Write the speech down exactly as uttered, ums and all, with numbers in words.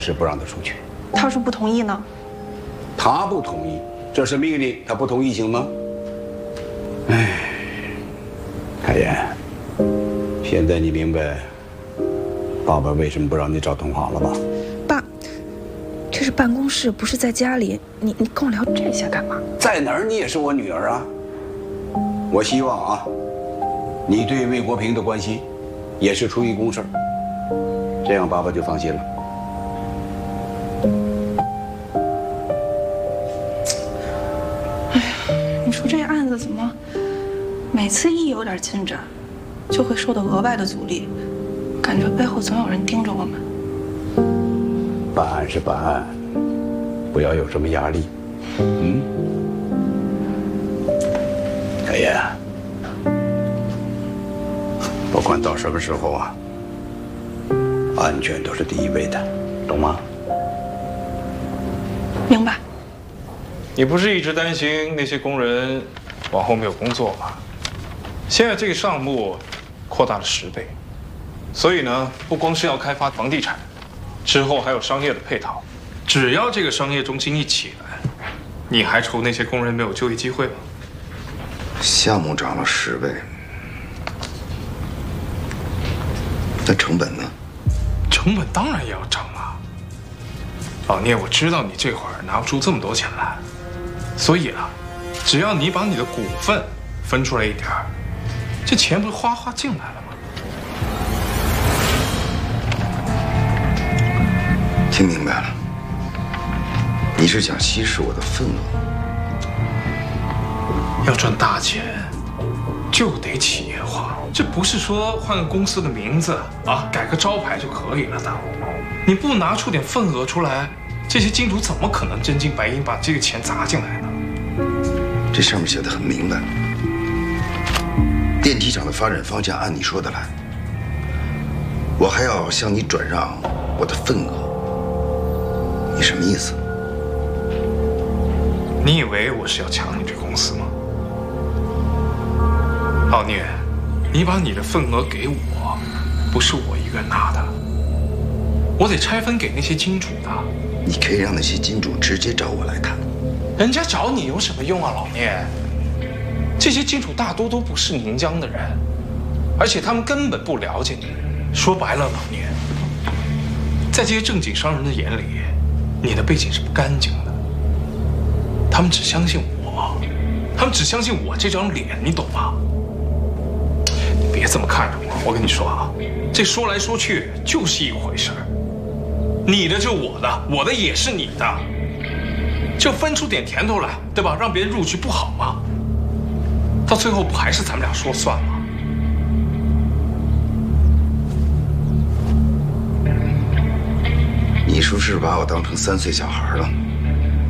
是不让他出去。 他要是不同意呢？ 他不同意，这是命令，他不同意行吗？哎，凯言，现在你明白爸爸为什么不让你找同行了吧？ 爸，这是办公室，不是在家里。你你跟我聊这些干嘛？ 在哪儿你也是我女儿啊！我希望啊，你对魏国平的关心也是出于公事，这样爸爸就放心了。 哎呀，你说这案子怎么每次一有点进展，就会受到额外的阻力？感觉背后总有人盯着我们。 办案是办案，不要有什么压力。嗯，凯言，不管到什么时候啊，安全都是第一位的，懂吗？ 明白。 你不是一直担心那些工人往后没有工作吗？现在这个项目扩大了十倍，所以呢，不光是要开发房地产，之后还有商业的配套。只要这个商业中心一起来，你还愁那些工人没有就业机会吗？ 项目涨了十倍，那成本呢？ 成本当然也要涨啊！老聂，我知道你这会儿拿不出这么多钱来，所以啊，只要你把你的股份分出来一点儿，这钱不是哗哗进来了吗？ 听明白了，你是想稀释我的份额？ 要赚大钱，就得企业化，这不是说换个公司的名字啊，改个招牌就可以了的。你不拿出点份额出来，这些金主怎么可能真金白银把这个钱砸进来呢？ 这上面写的很明白，电梯厂的发展方向按你说的来，我还要向你转让我的份额，你什么意思？ 你以为我是要抢你这公司吗？老聂，你把你的份额给我，不是我一个人拿的，我得拆分给那些金主的。 你可以让那些金主直接找我来谈。 人家找你有什么用啊，老聂？这些金主大多都不是宁江的人，而且他们根本不了解你。说白了，老聂，在这些正经商人的眼里，你的背景是不干净的。他们只相信我，他们只相信我这张脸，你懂吗？你别这么看着我，我跟你说啊，这说来说去就是一回事儿。你的就我的，我的也是你的。就分出点甜头来，对吧？让别人入局不好吗？到最后不还是咱们俩说算吗？ 你是不是把我当成三岁小孩了？